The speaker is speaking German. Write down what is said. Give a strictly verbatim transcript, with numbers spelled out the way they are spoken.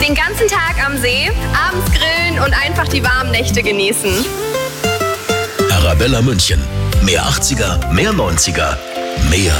Den ganzen Tag am See, abends grillen und einfach die warmen Nächte genießen. Arabella München. Mehr achtziger, mehr neunziger, mehr